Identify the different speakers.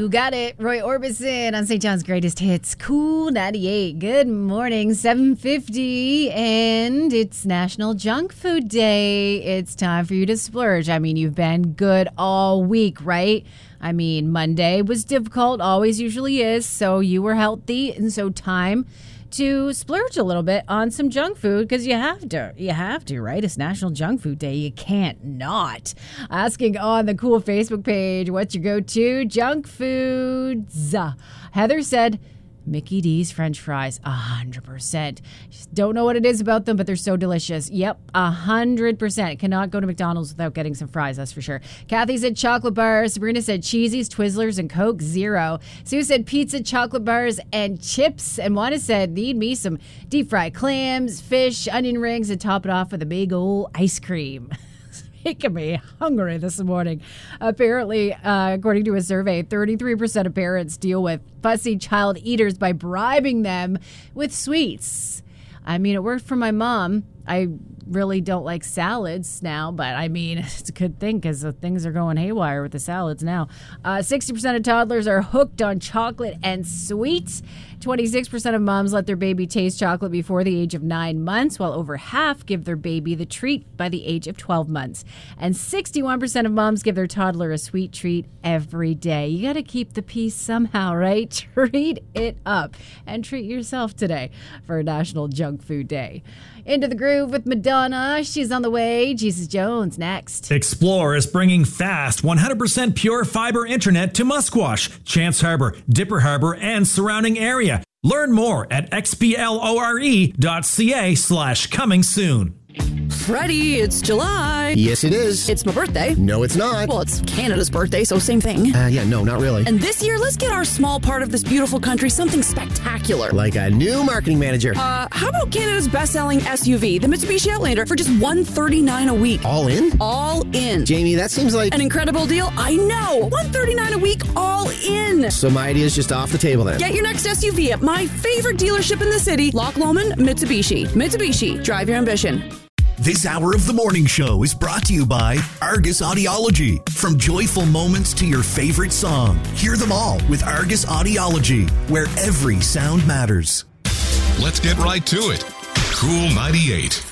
Speaker 1: You got it. Roy Orbison on St. John's Greatest Hits. Cool 98. Good morning, 7:50. And it's National Junk Food Day. It's time for you to splurge. I mean, you've been good all week, right? I mean, Monday was difficult, always usually is. So you were healthy. And so time to splurge a little bit on some junk food because you have to, right? It's National Junk Food Day. You can't not. Asking on the cool Facebook page, what's your go-to junk foods? Heather said Mickey D's French fries, 100%. Just don't know what it is about them, but they're so delicious. Yep, 100%. Cannot go to McDonald's without getting some fries, that's for sure. Kathy said chocolate bars. Sabrina said Cheesies, Twizzlers, and Coke, 0. Sue said pizza, chocolate bars, and chips. And Wanda said, need me some deep fried clams, fish, onion rings, and top it off with a big old ice cream. Making me hungry this morning. Apparently, according to a survey, 33% of parents deal with fussy child eaters by bribing them with sweets. I mean, it worked for my mom. I really don't like salads now, but I mean, it's a good thing because things are going haywire with the salads now. 60% of toddlers are hooked on chocolate and sweets. 26% of moms let their baby taste chocolate before the age of 9 months, while over half give their baby the treat by the age of 12 months. And 61% of moms give their toddler a sweet treat every day. You got to keep the peace somehow, right? Treat it up and treat yourself today for National Junk Food Day. Into the Groove with Madonna. She's on the way. Jesus Jones next.
Speaker 2: Explore is bringing fast 100% pure fiber internet to Musquash, Chance Harbor, Dipper Harbor, and surrounding area. Learn more at xplore.ca/coming soon.
Speaker 3: Freddie, it's July.
Speaker 4: Yes, it is.
Speaker 3: It's my birthday.
Speaker 4: No, it's not.
Speaker 3: Well, it's Canada's birthday, so same thing.
Speaker 4: Yeah, no, not really.
Speaker 3: And this year, let's get our small part of this beautiful country something spectacular.
Speaker 4: Like a new marketing manager.
Speaker 3: How about Canada's best-selling SUV, the Mitsubishi Outlander, for just $139 a week?
Speaker 4: All in?
Speaker 3: All in.
Speaker 4: Jamie, that seems like
Speaker 3: an incredible deal. I know. $139 a week, all in.
Speaker 4: So my idea is just off the table then.
Speaker 3: Get your next SUV at my favorite dealership in the city, Loch Lomond Mitsubishi. Mitsubishi, drive your ambition.
Speaker 5: This hour of the morning show is brought to you by Argus Audiology. From joyful moments to your favorite song, hear them all with Argus Audiology, where every sound matters.
Speaker 6: Let's get right to it. Cool 98.